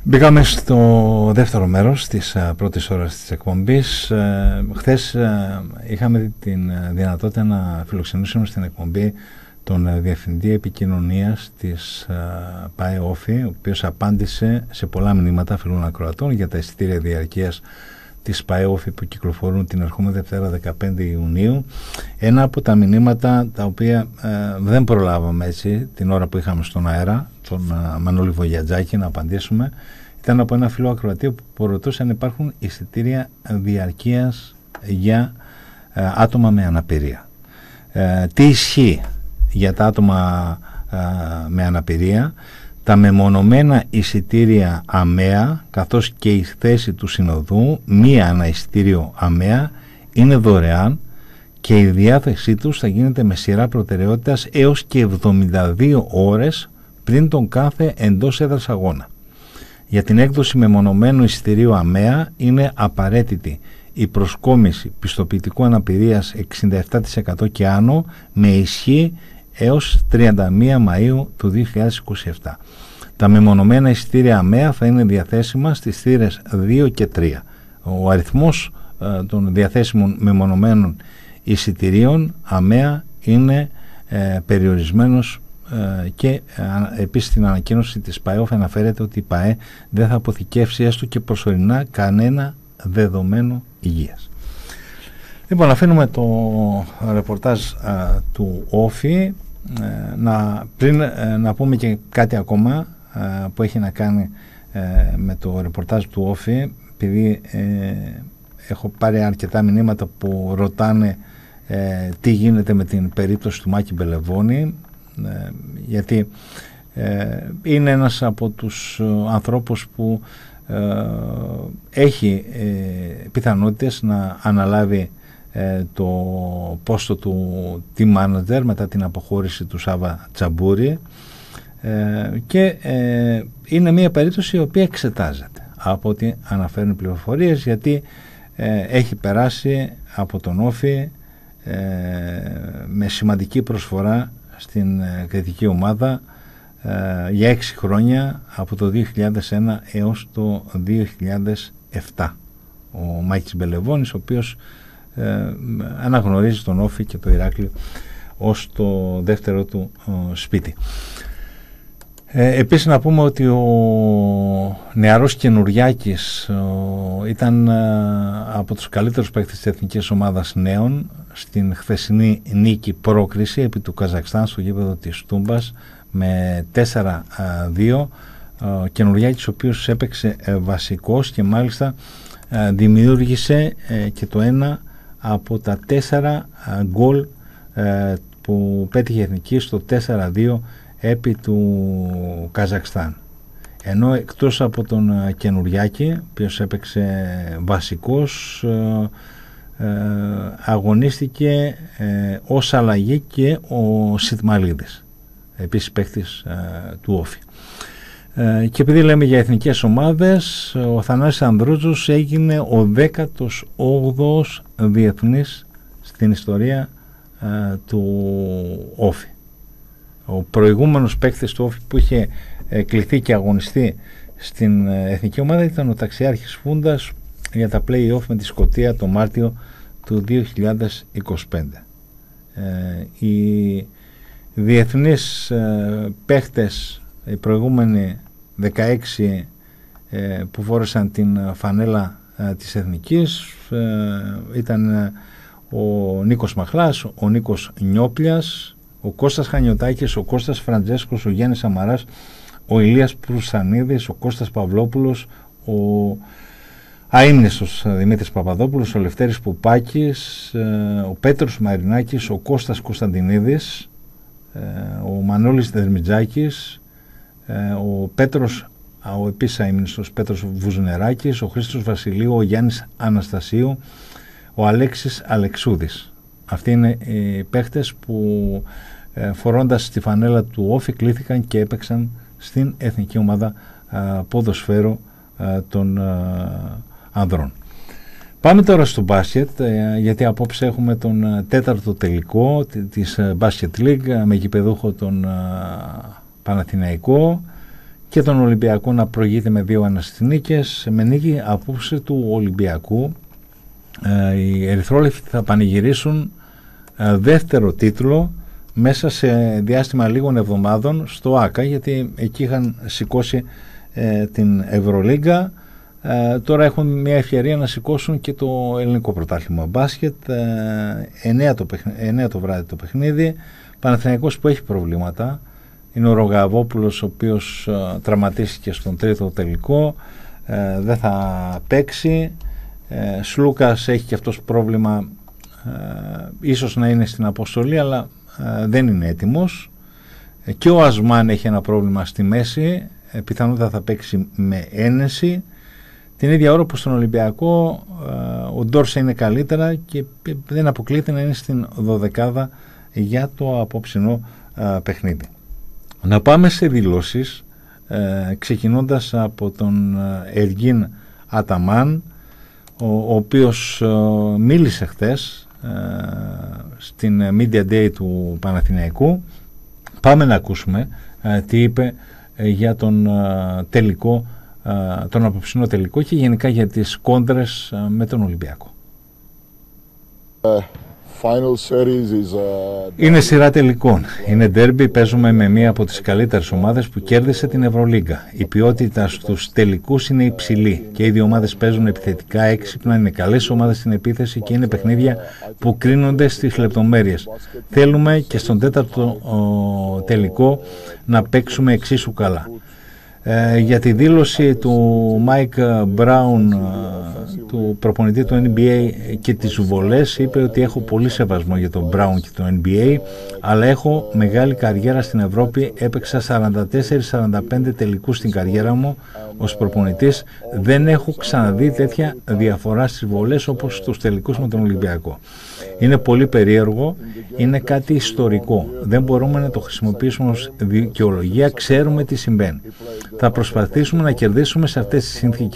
Μπήκαμε στο δεύτερο μέρος της πρώτης ώρας της εκπομπής. Χθες είχαμε την δυνατότητα να φιλοξενήσουμε στην εκπομπή τον Διευθυντή Επικοινωνίας της ΠΑΕ Όφη, ο οποίος απάντησε σε πολλά μηνύματα φιλών ακροατών για τα εισιτήρια διαρκείας της ΠΑΕ Όφη που κυκλοφορούν την ερχόμενη Δευτέρα 15 Ιουνίου. Ένα από τα μηνύματα τα οποία δεν προλάβαμε έτσι την ώρα που είχαμε στον αέρα τον Μανώλη Βογιατζάκη να απαντήσουμε, ήταν από ένα φιλό ακροατή που ρωτούσε αν υπάρχουν εισιτήρια διαρκείας για άτομα με αναπηρία. Τι ισχύει για τα άτομα με αναπηρία? Τα μεμονωμένα εισιτήρια ΑΜΕΑ καθώς και η θέση του συνοδού, μία ανά εισιτήριο ΑΜΕΑ, είναι δωρεάν και η διάθεσή τους θα γίνεται με σειρά προτεραιότητας έως και 72 ώρες πριν τον κάθε εντός έδρας αγώνα. Για την έκδοση μεμονωμένου εισιτηρίου ΑΜΕΑ είναι απαραίτητη η προσκόμιση πιστοποιητικού αναπηρίας 67% και άνω με ισχύ έως 31 Μαΐου του 2027. Τα μεμονωμένα εισιτήρια ΑΜΕΑ θα είναι διαθέσιμα στις θύρες 2 και 3. Ο αριθμός των διαθέσιμων μεμονωμένων εισιτηρίων ΑΜΕΑ είναι περιορισμένος και επίσης στην ανακοίνωση της ΠΑΕ αναφέρεται ότι η ΠΑΕ δεν θα αποθηκεύσει έστω και προσωρινά κανένα δεδομένο υγείας. Λοιπόν, αφήνουμε το ρεπορτάζ του Όφη πριν να πούμε και κάτι ακόμα που έχει να κάνει με το ρεπορτάζ του Όφη, επειδή έχω πάρει αρκετά μηνύματα που ρωτάνε τι γίνεται με την περίπτωση του Μάκη Μπελεβώνη, γιατί είναι ένας από τους ανθρώπους που έχει πιθανότητες να αναλάβει το πόστο του team manager μετά την αποχώρηση του Σάβα Τσαμπούρη, και είναι μια περίπτωση η οποία εξετάζεται από ό,τι αναφέρουν πληροφορίες, γιατί έχει περάσει από τον Όφη με σημαντική προσφορά στην κριτική ομάδα για 6 χρόνια από το 2001 έως το 2007. Ο Μάκης Μπελεβώνης, ο οποίος αναγνωρίζει τον Όφη και το Ηράκλειο ως το δεύτερο του σπίτι. Επίσης να πούμε ότι ο νεαρός Καινουριάκης ήταν από τους καλύτερους παίκτες της Εθνικής Ομάδας Νέων στην χθεσινή νίκη πρόκριση επί του Καζακστάν στο γήπεδο της Τούμπας με 4-2. Ο Καινουριάκης, ο οποίος έπαιξε βασικός και μάλιστα δημιούργησε και το ένα από τα 4 γκολ που πέτυχε η Εθνική στο 4-2 επί του Καζακστάν. Ενώ εκτός από τον Καινουριάκη, ο οποίος έπαιξε βασικός, αγωνίστηκε ως αλλαγή και ο Σιτμαλίδης, επίσης παίκτης του Όφη. Και επειδή λέμε για εθνικές ομάδες, ο Θανάσης Ανδρούτσος έγινε ο 18ος διεθνής στην ιστορία του Όφη. Ο προηγούμενος παίκτης του Όφη που είχε κληθεί και αγωνιστεί στην εθνική ομάδα ήταν ο ταξιάρχης Φούντας για τα play-off με τη Σκωτία το Μάρτιο του 2025. Οι διεθνείς παίκτες, οι προηγούμενοι 16 που φόρεσαν την φανέλα της Εθνικής, ήταν ο Νίκος Μαχλάς, ο Νίκος Νιόπλιας, ο Κώστας Χανιωτάκης, ο Κώστας Φραντζέσκος, ο Γιάννης Αμαράς, ο Ηλίας Προυσανίδης, ο Κώστας Παυλόπουλος, ο αείμνηστος Δημήτρης Παπαδόπουλος, ο Λευτέρης Πουπάκης, ο Πέτρος Μαρινάκης, ο Κώστας Κωνσταντινίδης, ο Μανώλης Δερμιτζάκης, ο Πέτρος, ο επίσης αείμνηστος Πέτρος Βουζνεράκης, ο Χρήστος Βασιλείου, ο Γιάννης Αναστασίου, ο Αλέξης Αλεξούδης. Αυτοί είναι οι παίχτες που φορώντας τη φανέλα του Όφη κλήθηκαν και έπαιξαν στην εθνική ομάδα ποδοσφαίρου των ανδρών. Πάμε τώρα στο μπάσκετ, γιατί απόψε έχουμε τον τέταρτο τελικό της Basket League με γηπεδούχο τον Παναθηναϊκό και τον Ολυμπιακό να προηγείται με 2-1 στις νίκες. Με νίκη απόψε του Ολυμπιακού οι ερυθρόλευκοι θα πανηγυρίσουν δεύτερο τίτλο μέσα σε διάστημα λίγων εβδομάδων στο ΆΚΑ, γιατί εκεί είχαν σηκώσει την Ευρωλίγκα. Τώρα έχουν μια ευκαιρία να σηκώσουν και το ελληνικό πρωτάθλημα μπάσκετ. 9 το βράδυ το παιχνίδι. Παναθηναϊκός που έχει προβλήματα. Είναι ο Ρογαβόπουλος, ο οποίος τραυματίστηκε στον τρίτο τελικό, δεν θα παίξει. Σλούκας έχει και αυτός πρόβλημα, ίσως να είναι στην αποστολή, αλλά δεν είναι έτοιμος. Και ο Ασμάν έχει ένα πρόβλημα στη μέση, πιθανότατα θα παίξει με ένεση. Την ίδια ώρα που στον Ολυμπιακό ο Ντόρσε είναι καλύτερα και δεν αποκλείεται να είναι στην 12η για το απόψινό παιχνίδι. Να πάμε σε δηλώσεις, ξεκινώντας από τον Εργίν Αταμάν, ο οποίος μίλησε χθες στην Media Day του Παναθηναϊκού. Πάμε να ακούσουμε τι είπε για τον τελικό, τον απόψινό τελικό και γενικά για τις κόντρες με τον Ολυμπιακό. Είναι σειρά τελικών. Είναι ντέρμπι, παίζουμε με μία από τις καλύτερες ομάδες που κέρδισε την Ευρωλίγκα. Η ποιότητα στους τελικούς είναι υψηλή και οι δύο ομάδες παίζουν επιθετικά, έξυπνα, είναι καλές ομάδες στην επίθεση και είναι παιχνίδια που κρίνονται στις λεπτομέρειες. Θέλουμε και στον τέταρτο τελικό να παίξουμε εξίσου καλά. Για τη δήλωση του Mike Brown, του προπονητή του NBA και τις βολές, είπε ότι έχω πολύ σεβασμό για τον Brown και το NBA, αλλά έχω μεγάλη καριέρα στην Ευρώπη, έπαιξα 44-45 τελικούς στην καριέρα μου ως προπονητής, δεν έχω ξαναδεί τέτοια διαφορά στις βολές όπως στους τελικούς με τον Ολυμπιακό. Είναι πολύ περίεργο, είναι κάτι ιστορικό, δεν μπορούμε να το χρησιμοποιήσουμε ως δικαιολογία, ξέρουμε τι συμβαίνει. Θα προσπαθήσουμε να κερδίσουμε σε αυτές τις συνθήκες.